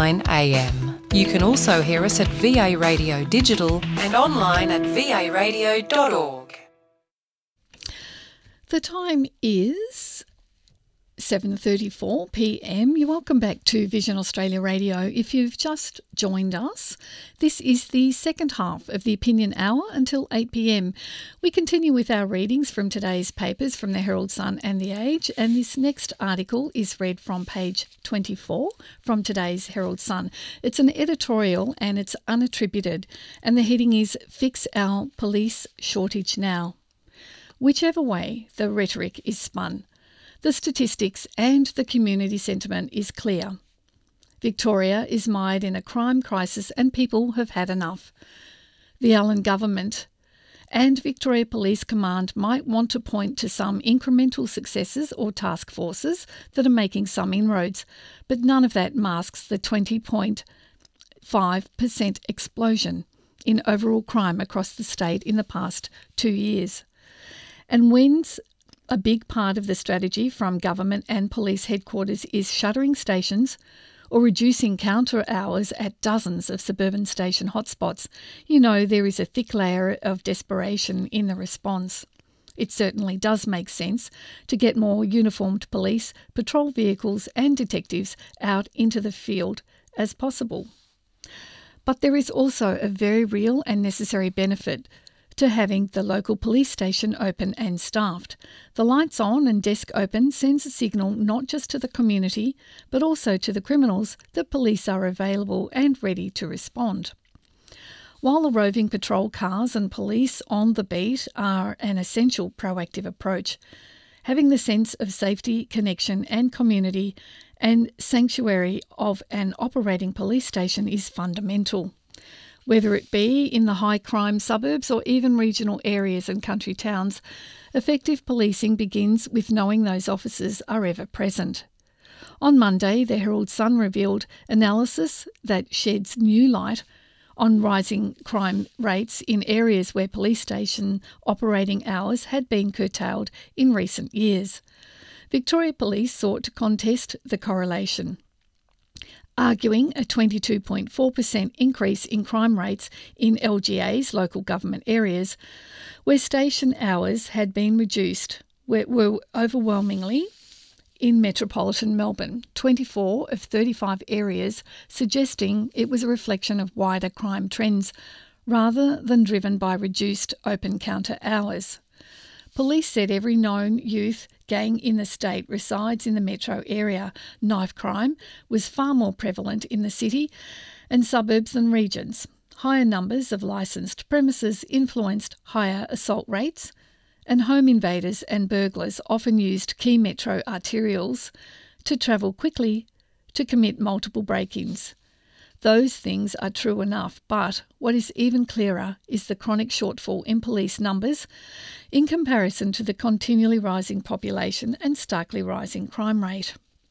9 a.m. You can also hear us at VA Radio Digital and online at varadio.org. The time is 7:34 p.m. You're welcome back to Vision Australia Radio. If you've just joined us, this is the second half of the Opinion Hour until 8 p.m. We continue with our readings from today's papers from the Herald Sun and The Age, and this next article is read from page 24 from today's Herald Sun. It's an editorial and it's unattributed, and the heading is "Fix Our Police Shortage Now." Whichever way the rhetoric is spun, the statistics and the community sentiment is clear. Victoria is mired in a crime crisis and people have had enough. The Allen government and Victoria Police Command might want to point to some incremental successes or task forces that are making some inroads, but none of that masks the 20.5% explosion in overall crime across the state in the past 2 years. And when's a big part of the strategy from government and police headquarters is shuttering stations or reducing counter hours at dozens of suburban station hotspots, you know there is a thick layer of desperation in the response. It certainly does make sense to get more uniformed police, patrol vehicles and detectives out into the field as possible. But there is also a very real and necessary benefit to having the local police station open and staffed. The lights on and desk open sends a signal not just to the community, but also to the criminals that police are available and ready to respond. While the roving patrol cars and police on the beat are an essential proactive approach, having the sense of safety, connection and community and sanctuary of an operating police station is fundamental. Whether it be in the high crime suburbs or even regional areas and country towns, effective policing begins with knowing those officers are ever present. On Monday, the Herald Sun revealed analysis that sheds new light on rising crime rates in areas where police station operating hours had been curtailed in recent years. Victoria Police sought to contest the correlation, arguing a 22.4% increase in crime rates in LGA's local government areas, where station hours had been reduced, were overwhelmingly in metropolitan Melbourne, 24 of 35 areas, suggesting it was a reflection of wider crime trends rather than driven by reduced open counter hours. Police said every known youth gang in the state resides in the metro area. Knife crime was far more prevalent in the city and suburbs than regions. Higher numbers of licensed premises influenced higher assault rates, and home invaders and burglars often used key metro arterials to travel quickly to commit multiple break-ins. Those things are true enough, but what is even clearer is the chronic shortfall in police numbers in comparison to the continually rising population and starkly rising crime rate.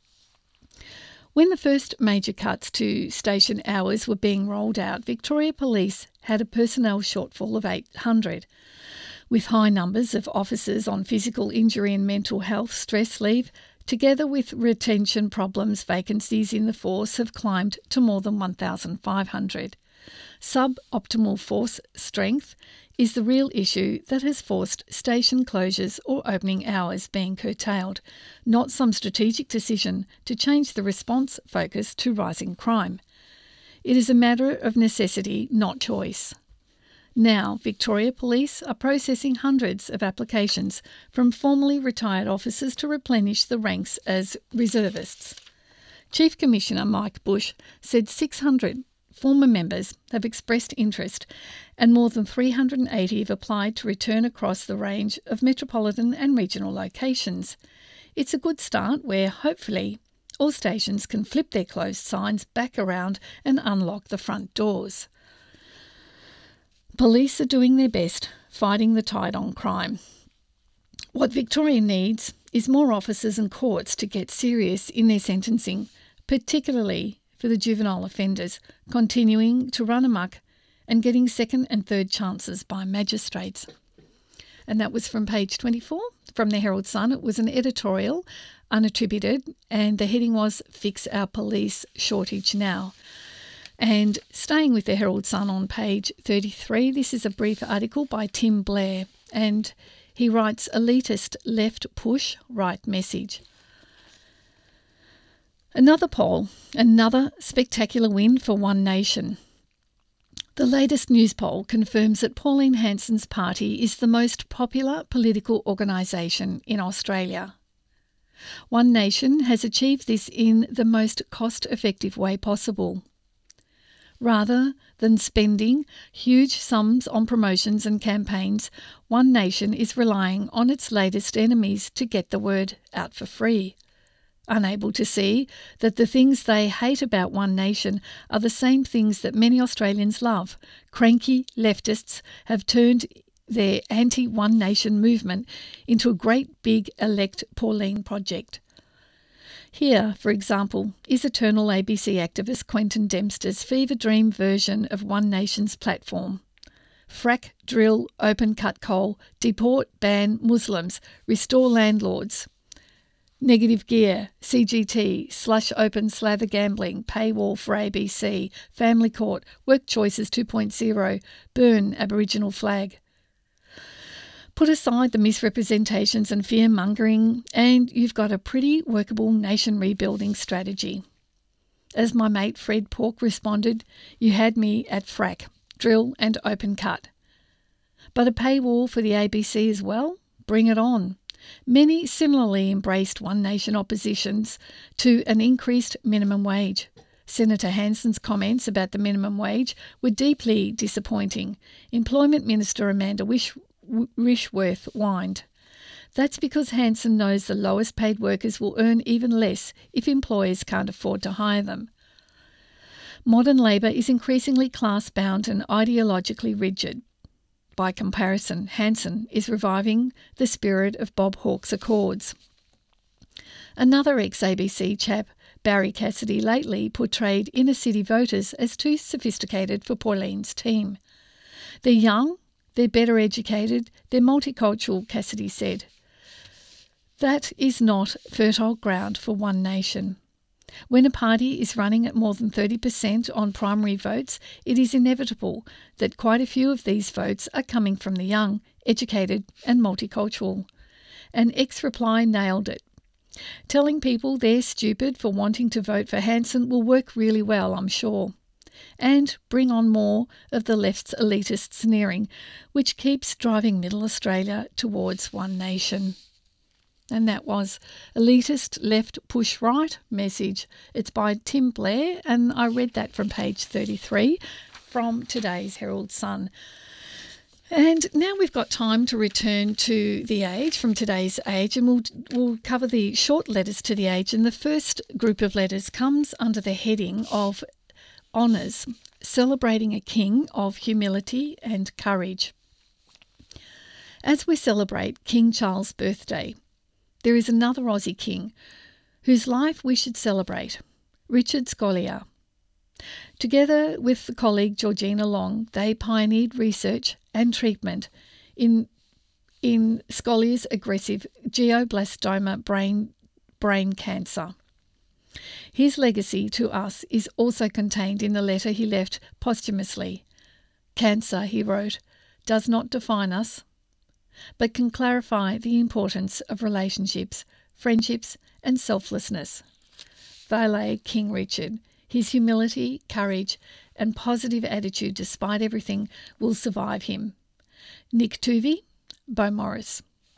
When the first major cuts to station hours were being rolled out, Victoria Police had a personnel shortfall of 800, with high numbers of officers on physical injury and mental health stress leave. Together with retention problems, vacancies in the force have climbed to more than 1,500. Suboptimal force strength is the real issue that has forced station closures or opening hours being curtailed, not some strategic decision to change the response focus to rising crime. It is a matter of necessity, not choice. Now, Victoria Police are processing hundreds of applications from formerly retired officers to replenish the ranks as reservists. Chief Commissioner Mike Bush said 600 former members have expressed interest and more than 380 have applied to return across the range of metropolitan and regional locations. It's a good start where, hopefully, all stations can flip their closed signs back around and unlock the front doors. Police are doing their best fighting the tide on crime. What Victoria needs is more officers and courts to get serious in their sentencing, particularly for the juvenile offenders continuing to run amok and getting second and third chances by magistrates. And that was from page 24 from the Herald Sun. It was an editorial unattributed, and the heading was Fix Our Police Shortage Now. And staying with the Herald Sun on page 33, this is a brief article by Tim Blair, and he writes, elitist left push, right message. Another poll, another spectacular win for One Nation. The latest news poll confirms that Pauline Hanson's party is the most popular political organisation in Australia. One Nation has achieved this in the most cost-effective way possible. Rather than spending huge sums on promotions and campaigns, One Nation is relying on its latest enemies to get the word out for free. Unable to see that the things they hate about One Nation are the same things that many Australians love, cranky leftists have turned their anti-One Nation movement into a great big elect Pauline project. Here, for example, is eternal ABC activist Quentin Dempster's fever dream version of One Nation's platform. Frack, drill, open cut coal, deport, ban Muslims, restore landlords. Negative gear, CGT, slush open slather gambling, paywall for ABC, family court, work choices 2.0, burn Aboriginal flag. Put aside the misrepresentations and fear-mongering, and you've got a pretty workable nation rebuilding strategy. As my mate Fred Pork responded, you had me at frack, drill and open cut. But a paywall for the ABC as well? Bring it on. Many similarly embraced One Nation oppositions to an increased minimum wage. Senator Hanson's comments about the minimum wage were deeply disappointing. Employment Minister Amanda Rishworth whined. That's because Hanson knows the lowest paid workers will earn even less if employers can't afford to hire them. Modern Labor is increasingly class-bound and ideologically rigid. By comparison, Hanson is reviving the spirit of Bob Hawke's Accords. Another ex-ABC chap, Barry Cassidy, lately portrayed inner-city voters as too sophisticated for Pauline's team. They're young, they're better educated, they're multicultural, Cassidy said. That is not fertile ground for One Nation. When a party is running at more than 30% on primary votes, it is inevitable that quite a few of these votes are coming from the young, educated and multicultural. And X-Reply nailed it. Telling people they're stupid for wanting to vote for Hanson will work really well, I'm sure. And bring on more of the left's elitist sneering, which keeps driving Middle Australia towards One Nation. And that was Elitist Left Push Right message. It's by Tim Blair, and I read that from page 33 from today's Herald Sun. And now we've got time to return to The Age from today's Age, and we'll cover the short letters to The Age. And the first group of letters comes under the heading of Honours, celebrating a king of humility and courage. As we celebrate King Charles' birthday, there is another Aussie king whose life we should celebrate, Richard Scolyer. Together with the colleague Georgina Long, they pioneered research and treatment in Scolyer's aggressive glioblastoma brain cancer. His legacy to us is also contained in the letter he left posthumously. Cancer, he wrote, does not define us, but can clarify the importance of relationships, friendships and selflessness. Valet King Richard, his humility, courage and positive attitude despite everything will survive him. Nick Tuvey, Beaumaris.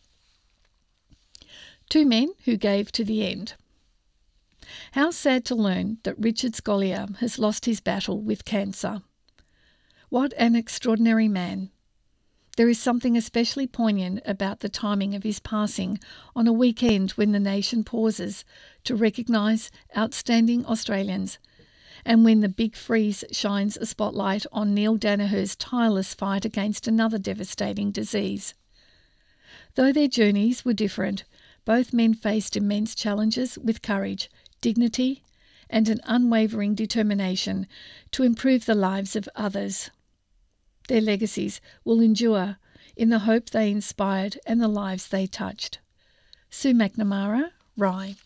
Two men who gave to the end. How sad to learn that Richard Scolyer has lost his battle with cancer. What an extraordinary man. There is something especially poignant about the timing of his passing on a weekend when the nation pauses to recognise outstanding Australians and when the Big Freeze shines a spotlight on Neil Danaher's tireless fight against another devastating disease. Though their journeys were different, both men faced immense challenges with courage, dignity and an unwavering determination to improve the lives of others. Their legacies will endure in the hope they inspired and the lives they touched. Sue McNamara, Rye.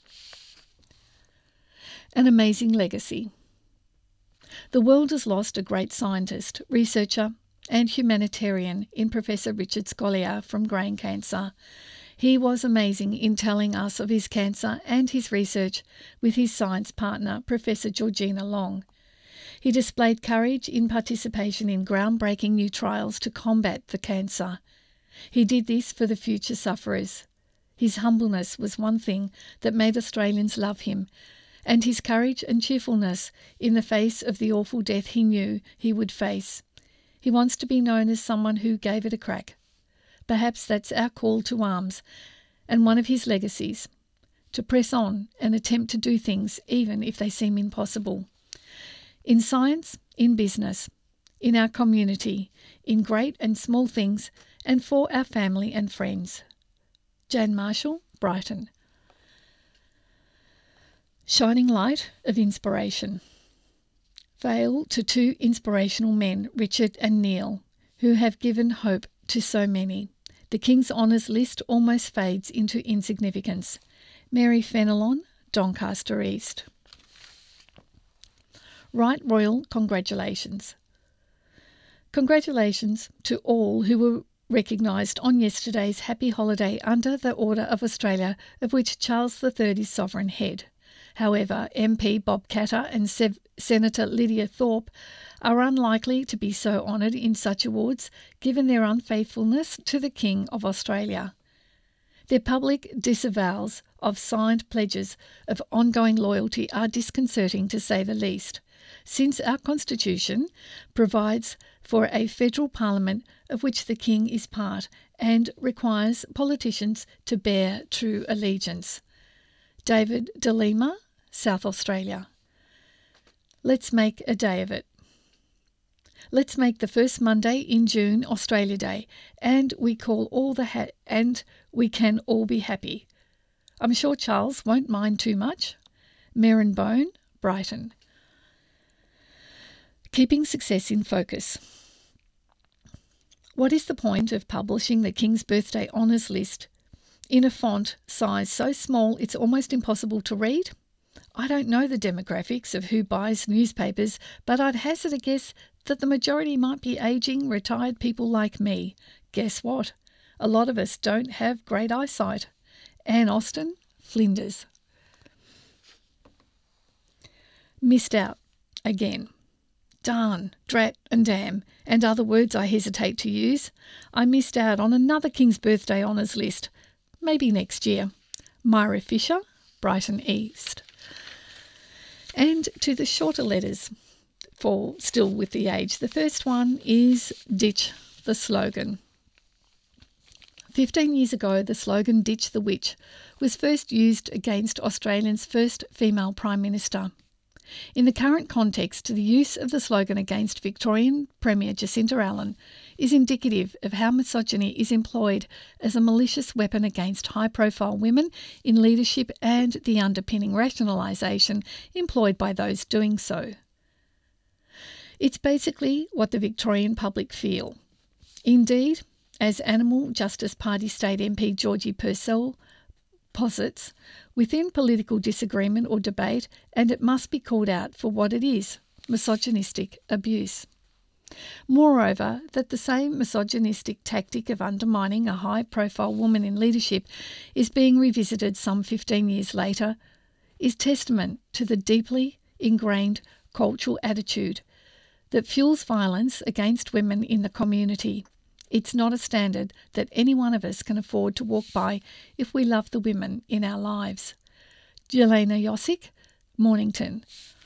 An amazing legacy. The world has lost a great scientist, researcher and humanitarian in Professor Richard Scolyer from brain cancer. He was amazing in telling us of his cancer and his research with his science partner, Professor Georgina Long. He displayed courage in participation in groundbreaking new trials to combat the cancer. He did this for the future sufferers. His humbleness was one thing that made Australians love him, and his courage and cheerfulness in the face of the awful death he knew he would face. He wants to be known as someone who gave it a crack. Perhaps that's our call to arms, and one of his legacies, to press on and attempt to do things even if they seem impossible. In science, in business, in our community, in great and small things, and for our family and friends. Jan Marshall, Brighton. Shining light of inspiration. Vale to two inspirational men, Richard and Neil, who have given hope to so many. The King's Honours list almost fades into insignificance. Mary Fenelon, Doncaster East. Right Royal congratulations. Congratulations to all who were recognised on yesterday's happy holiday under the Order of Australia, of which Charles III is sovereign head. However, MP Bob Katter and Senator Lydia Thorpe are unlikely to be so honoured in such awards given their unfaithfulness to the King of Australia. Their public disavowals of signed pledges of ongoing loyalty are disconcerting to say the least, since our Constitution provides for a federal parliament of which the King is part and requires politicians to bear true allegiance. David De Lima, South Australia. Let's make a day of it. Let's make the first Monday in June Australia Day, and we can all be happy. I'm sure Charles won't mind too much. Merrin Bone, Brighton. Keeping success in focus. What is the point of publishing the King's Birthday Honours list in a font size so small it's almost impossible to read? I don't know the demographics of who buys newspapers, but I'd hazard a guess that the majority might be ageing, retired people like me. Guess what? A lot of us don't have great eyesight. Anne Austen, Flinders. Missed out again. Darn, drat and damn, and other words I hesitate to use. I missed out on another King's Birthday Honours list. Maybe next year. Myra Fisher, Brighton East. And to the shorter letters, for still with the age. The first one is Ditch the Slogan. 15 years ago, the slogan Ditch the Witch was first used against Australia's first female Prime Minister. In the current context, the use of the slogan against Victorian Premier Jacinta Allen is indicative of how misogyny is employed as a malicious weapon against high-profile women in leadership and the underpinning rationalisation employed by those doing so. It's basically what the Victorian public feel. Indeed, as Animal Justice Party State MP Georgie Purcell posits, within political disagreement or debate, and it must be called out for what it is, misogynistic abuse. Moreover, that the same misogynistic tactic of undermining a high-profile woman in leadership is being revisited some 15 years later is testament to the deeply ingrained cultural attitude that fuels violence against women in the community. It's not a standard that any one of us can afford to walk by if we love the women in our lives. Jelena Josic, Mornington.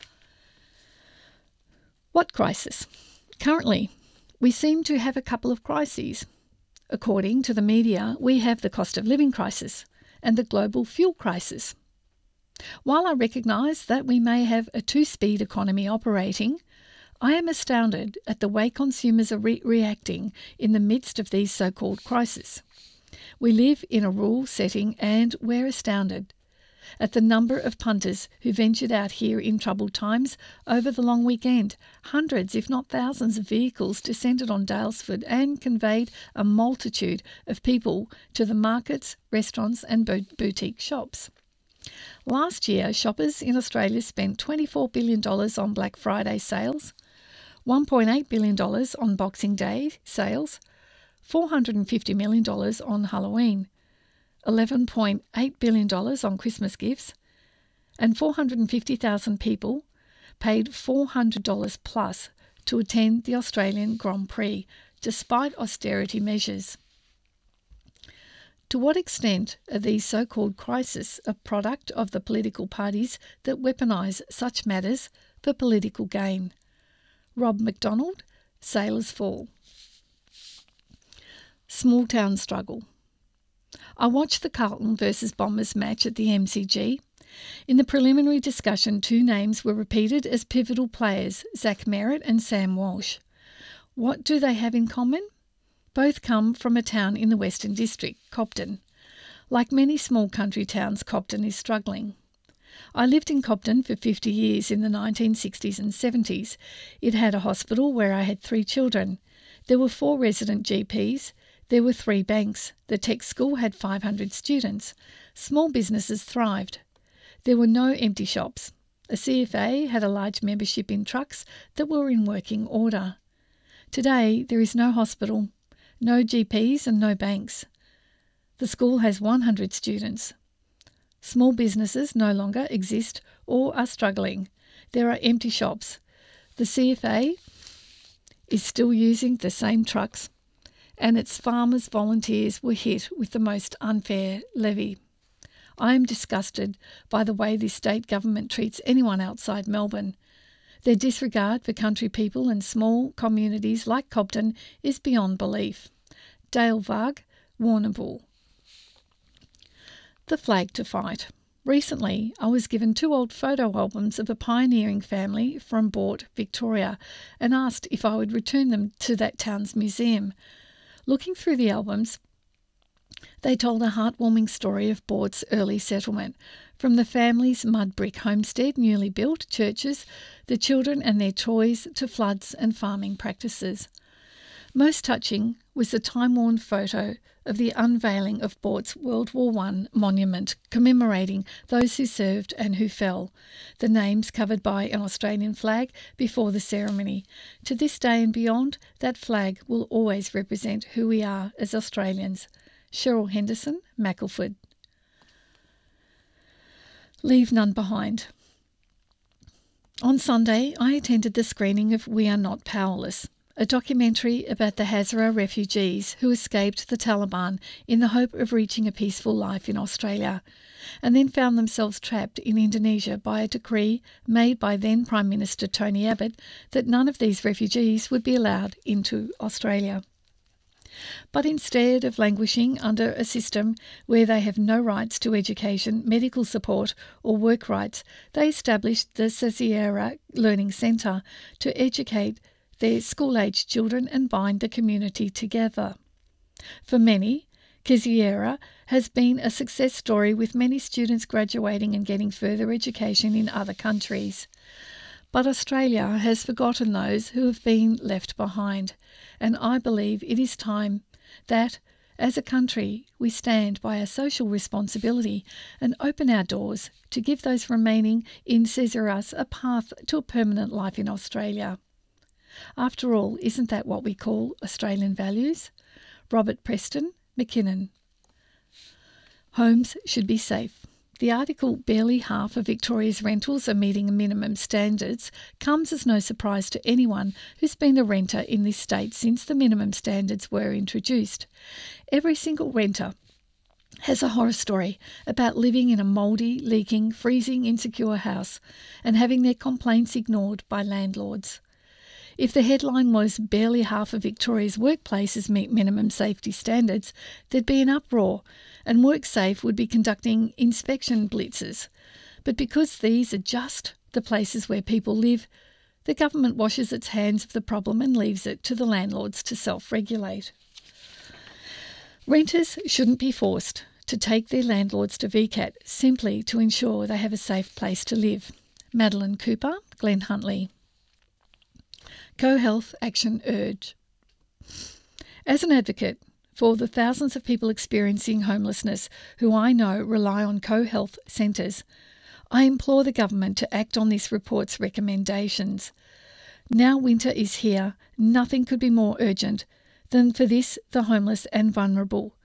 What crisis? Currently, we seem to have a couple of crises. According to the media, we have the cost of living crisis and the global fuel crisis. While I recognise that we may have a two-speed economy operating, I am astounded at the way consumers are reacting in the midst of these so-called crises. We live in a rural setting and we're astounded at the number of punters who ventured out here in troubled times over the long weekend. Hundreds, if not thousands, of vehicles descended on Daylesford and conveyed a multitude of people to the markets, restaurants and boutique shops. Last year, shoppers in Australia spent $24 billion on Black Friday sales, $1.8 billion on Boxing Day sales, $450 million on Halloween, $11.8 billion on Christmas gifts, and 450,000 people paid $400 plus to attend the Australian Grand Prix, despite austerity measures. To what extent are these so-called crises a product of the political parties that weaponise such matters for political gain? Rob McDonald, Sailors Fall. Small town struggle. I watched the Carlton versus Bombers match at the MCG. In the preliminary discussion, two names were repeated as pivotal players, Zach Merritt and Sam Walsh. What do they have in common? Both come from a town in the Western District, Cobden. Like many small country towns, Cobden is struggling. I lived in Cobden for 50 years in the 1960s and 70s. It had a hospital where I had 3 children. There were 4 resident GPs. There were 3 banks. The tech school had 500 students. Small businesses thrived. There were no empty shops. A CFA had a large membership in trucks that were in working order. Today, there is no hospital, no GPs and no banks. The school has 100 students. Small businesses no longer exist or are struggling. There are empty shops. The CFA is still using the same trucks, and its farmers' volunteers were hit with the most unfair levy. I am disgusted by the way this state government treats anyone outside Melbourne. Their disregard for country people and small communities like Cobden is beyond belief. Dale Varg, Warrnambool. The flag to fight. Recently, I was given 2 old photo albums of a pioneering family from Boort, Victoria, and asked if I would return them to that town's museum. Looking through the albums, they told a heartwarming story of Boort's early settlement, from the family's mud brick homestead, newly built, churches, the children and their toys, to floods and farming practices. Most touching was the time-worn photo of the unveiling of Boort's World War I monument commemorating those who served and who fell, the names covered by an Australian flag before the ceremony. To this day and beyond, that flag will always represent who we are as Australians. Cheryl Henderson, Maccleford. Leave None Behind. On Sunday, I attended the screening of We Are Not Powerless, a documentary about the Hazara refugees who escaped the Taliban in the hope of reaching a peaceful life in Australia, and then found themselves trapped in Indonesia by a decree made by then Prime Minister Tony Abbott that none of these refugees would be allowed into Australia. But instead of languishing under a system where they have no rights to education, medical support or work rights, they established the Caseira Learning Centre to educate their school-aged children and bind the community together. For many, Caseira has been a success story, with many students graduating and getting further education in other countries. But Australia has forgotten those who have been left behind, and I believe it is time that, as a country, we stand by our social responsibility and open our doors to give those remaining in Caesarius a path to a permanent life in Australia. After all, isn't that what we call Australian values? Robert Preston, McKinnon. Homes should be safe. The article, Barely Half of Victoria's Rentals Are Meeting Minimum Standards, comes as no surprise to anyone who's been a renter in this state since the minimum standards were introduced. Every single renter has a horror story about living in a mouldy, leaking, freezing, insecure house and having their complaints ignored by landlords. If the headline was Barely Half of Victoria's Workplaces Meet Minimum Safety Standards, there'd be an uproar, and WorkSafe would be conducting inspection blitzes. But because these are just the places where people live, the government washes its hands of the problem and leaves it to the landlords to self-regulate. Renters shouldn't be forced to take their landlords to VCAT simply to ensure they have a safe place to live. Madeline Cooper, Glen Huntly. Co-Health Action Urge. As an advocate for the thousands of people experiencing homelessness who I know rely on co-health centres, I implore the government to act on this report's recommendations. Now winter is here, nothing could be more urgent than for this, the homeless and vulnerable.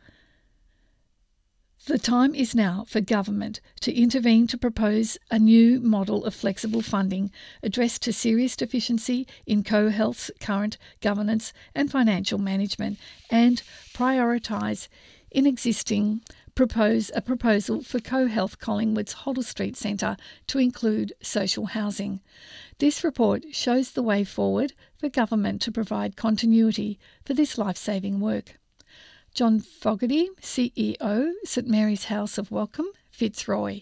The time is now for government to intervene to propose a new model of flexible funding addressed to serious deficiency in co-health's current governance and financial management, and prioritise propose a proposal for co-health Collingwood's Hoddle Street Centre to include social housing. This report shows the way forward for government to provide continuity for this life-saving work. John Fogarty, CEO, St Mary's House of Welcome, Fitzroy.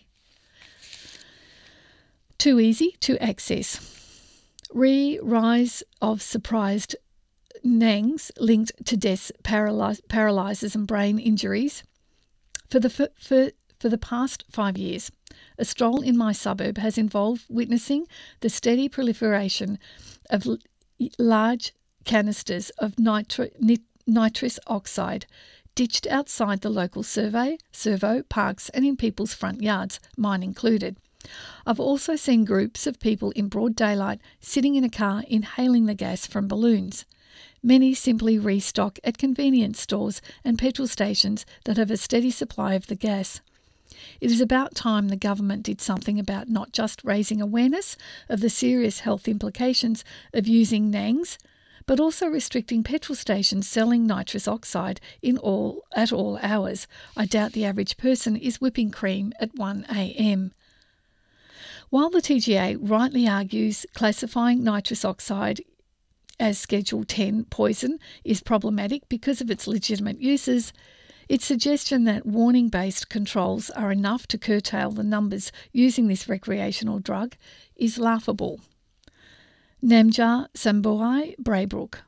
Too easy to access. Rise of surprised NANGs linked to deaths, paralysis and brain injuries. For the past 5 years, a stroll in my suburb has involved witnessing the steady proliferation of large canisters of nitrous oxide ditched outside the local servo, parks and in people's front yards, mine included. I've also seen groups of people in broad daylight sitting in a car inhaling the gas from balloons. Many simply restock at convenience stores and petrol stations that have a steady supply of the gas. It is about time the government did something about not just raising awareness of the serious health implications of using NANGs, but also restricting petrol stations selling nitrous oxide at all hours. I doubt the average person is whipping cream at 1 a.m. While the TGA rightly argues classifying nitrous oxide as Schedule 10 poison is problematic because of its legitimate uses, its suggestion that warning-based controls are enough to curtail the numbers using this recreational drug is laughable. Namjar Sambuai Braybrook.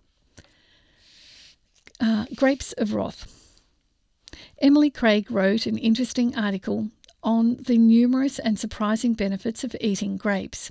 Grapes of Wrath. Emily Craig wrote an interesting article on the numerous and surprising benefits of eating grapes.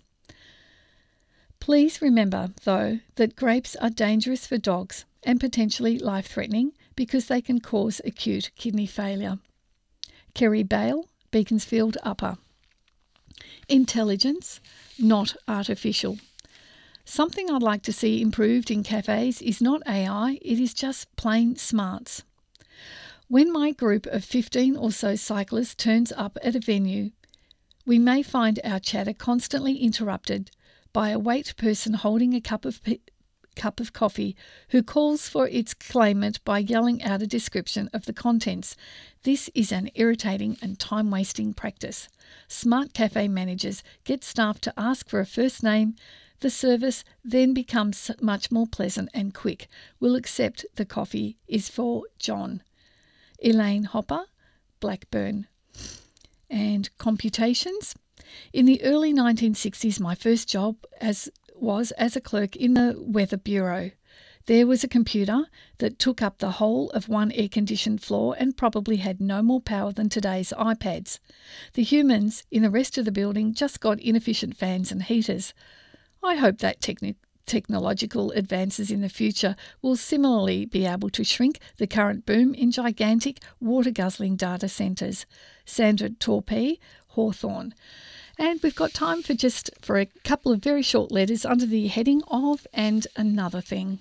Please remember, though, that grapes are dangerous for dogs and potentially life-threatening because they can cause acute kidney failure. Kerry Bale, Beaconsfield Upper. Intelligence, not artificial. Something I'd like to see improved in cafes is not AI, it is just plain smarts. When my group of 15 or so cyclists turns up at a venue, we may find our chatter constantly interrupted by a wait person holding a cup of coffee who calls for its claimant by yelling out a description of the contents. This is an irritating and time-wasting practice. Smart cafe managers get staff to ask for a first name. The service then becomes much more pleasant and quick. We'll accept the coffee is for John. Elaine Hopper, Blackburn. And computations. In the early 1960s, my first job was as a clerk in the Weather Bureau. There was a computer that took up the whole of one air-conditioned floor and probably had no more power than today's iPads. The humans in the rest of the building just got inefficient fans and heaters. I hope that technological advances in the future will similarly be able to shrink the current boom in gigantic water-guzzling data centres. Sandra Torpey, Hawthorne. And we've got time for a couple of very short letters under the heading of and another thing.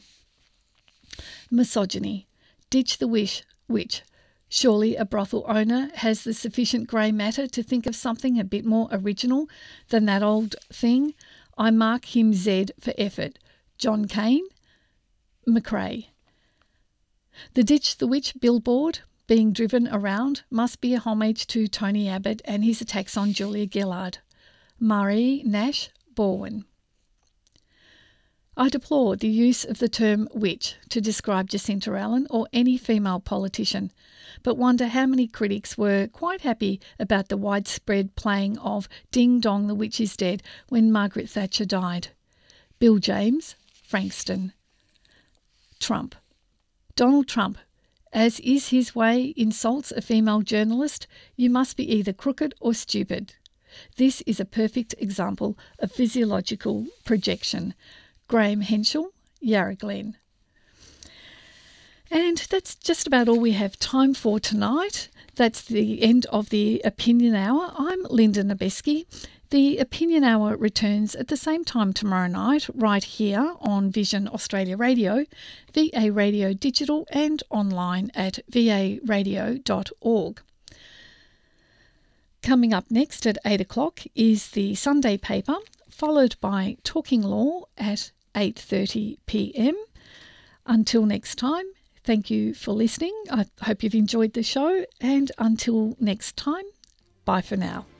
Misogyny. Ditch the witch. Surely a brothel owner has the sufficient grey matter to think of something a bit more original than that old thing. I mark him Z for effort. John Cain, McRae. The Ditch the Witch billboard being driven around must be a homage to Tony Abbott and his attacks on Julia Gillard. Marie Nash Borwin. I deplore the use of the term witch to describe Jacinta Allen or any female politician, but wonder how many critics were quite happy about the widespread playing of Ding Dong the Witch is Dead when Margaret Thatcher died. Bill James, Frankston. Trump. Donald Trump, as is his way, insults a female journalist. You must be either crooked or stupid. This is a perfect example of physiological projection. Graham Henschel, Yarra Glen. And that's just about all we have time for tonight. That's the end of the Opinion Hour. I'm Linda Nabeski. The Opinion Hour returns at the same time tomorrow night, right here on Vision Australia Radio, VA Radio Digital, and online at varadio.org. Coming up next at 8 o'clock is the Sunday paper, followed by Talking Law at 8:30 p.m. Until next time, thank you for listening. I hope you've enjoyed the show, and until next time, bye for now.